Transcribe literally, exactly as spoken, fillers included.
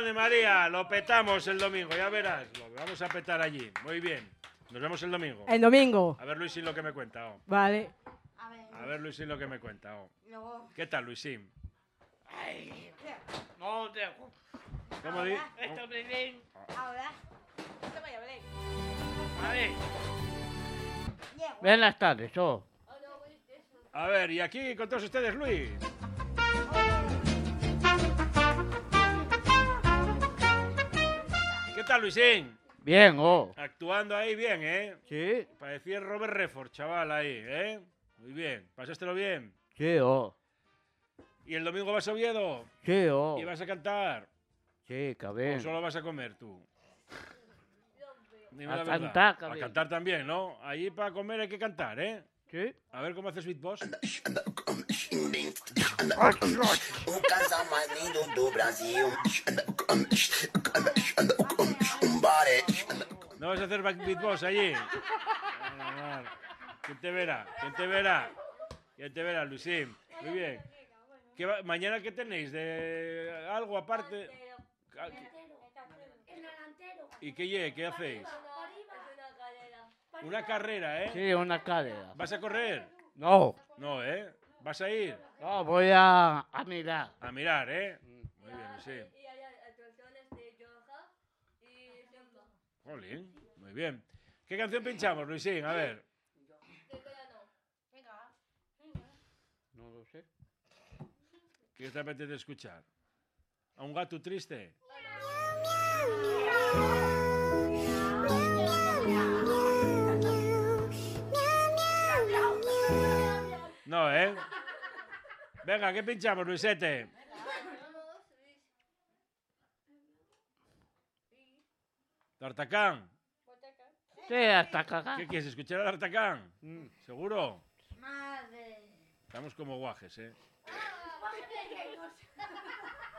de María, lo petamos el domingo, ya verás. Lo vamos a petar allí. Muy bien. Nos vemos el domingo. El domingo. A ver, Luisín, lo que me cuenta. Oh. Vale. A ver. A ver, Luisín, lo que me cuenta. Oh. Luego. ¿Qué tal, Luisín? Ay, no te dejo. ¿Cómo di? Esto me ven. Ahora. A ver, Llego. buenas tardes, oh. A ver, y aquí con todos ustedes, Luis. ¿Qué tal, Luisín? Bien, oh. Actuando ahí bien, ¿eh? Sí, Parecía Robert Redford, chaval, ahí, ¿eh? Muy bien. ¿Pasástelo bien? sí, oh. ¿Y el domingo vas a Oviedo? Sí, oh. ¿Y vas a cantar? Sí, ¿O cabrón. solo vas a comer tú? Dime A la verdad. cantar, A cabrón. cantar también, ¿no? Allí para comer hay que cantar, ¿eh? Sí. A ver cómo haces beatbox. O casal mais lindo do Brasil. Um bare. ¿No vas a hacer back- beatbox allí? Bueno, bueno. ¿Quién te verá? ¿Quién te verá? ¿Quién te verá, Luisín? Muy bien. ¿Qué va- ¿Mañana qué tenéis? ¿De algo aparte? Ah, ¿Y qué, lle- qué hacéis? Una carrera, ¿eh? Sí, una cadera. ¿Vas a correr? No, No, ¿eh? ¿Vas a ir? no, voy a, a mirar. A mirar, ¿eh? Muy bien, Luisín. Y hay actuaciones de yoga y zumba. Jolín, muy bien. ¿Qué canción pinchamos, Luisín? A ver. De piano. No lo sé. ¿Qué te apetece escuchar? ¿A un gato triste? No, ¿eh? Venga, ¿qué pinchamos, Luisete? ¿D'Artacán? Sí, hasta cagar. ¿Qué quieres, escuchar a D'Artacán? Mm. ¿Seguro? Madre. Estamos como guajes, ¿eh?